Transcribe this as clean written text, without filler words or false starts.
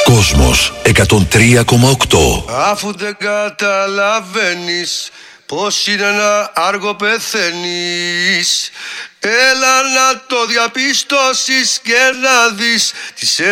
Κόσμος 103,8. Αφού δεν καταλαβαίνεις πως είναι ένα άργο πεθαίνεις, έλα να το διαπιστώσεις και να δεις τις